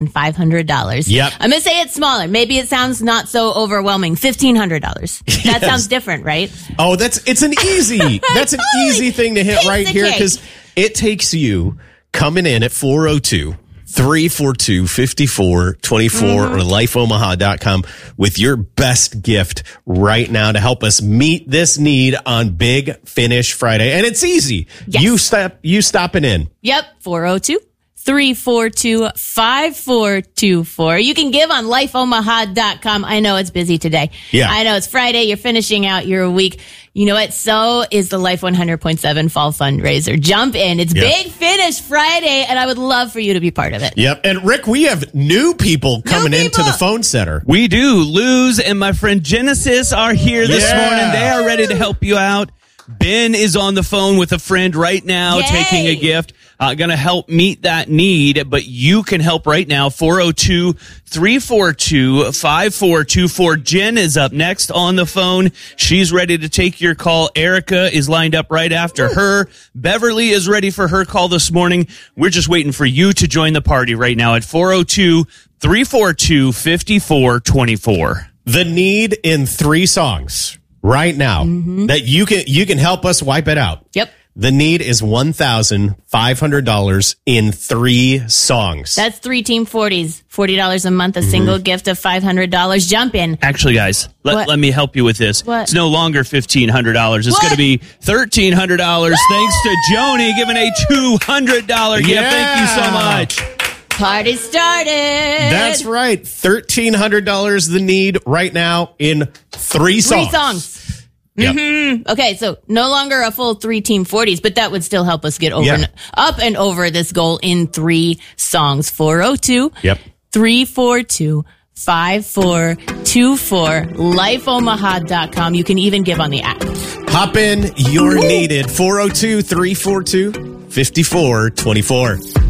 $500. Yep. I'm going to say it smaller. Maybe it sounds not so overwhelming. $1,500. That sounds different, right? Oh, that's an easy thing to hit Takes right the here cake. because it takes you coming in at 402-342-5424 or lifeomaha.com with your best gift right now to help us meet this need on Big Finish Friday. And it's easy. Yes. You stopping in. Yep. 402-342-5424. You can give on lifeomaha.com. I know it's busy today. Yeah. I know it's Friday. You're finishing out your week. You know what? So is the Life 100.7 Fall Fundraiser. Jump in. It's Big Finish Friday, and I would love for you to be part of it. Yep. And Rick, we have new people coming into the phone center. We do. Luz and my friend Genesis are here this morning. They are ready to help you out. Ben is on the phone with a friend right now, taking a gift. Going to help meet that need, but you can help right now. 402-342-5424. Jen is up next on the phone. She's ready to take your call. Erica is lined up right after her. Beverly is ready for her call this morning. We're just waiting for you to join the party right now at 402-342-5424. The need in 3 songs right now that you can help us wipe it out. Yep. The need is $1,500 in 3 songs. That's 3 Team 40s. $40 a month, a single gift of $500. Jump in. Actually, guys, let me help you with this. What? It's no longer $1,500. It's going to be $1,300 thanks to Joni giving a $200 gift. Thank you so much. Party started. That's right. $1,300 the need right now in 3 songs. 3 songs. Yep. Okay, so no longer a full 3 Team 40s, but that would still help us get up and over this goal in 3 songs. 402 342 5424 lifeomaha.com. You can even give on the app. Hop in. You're needed. 402-342-5424.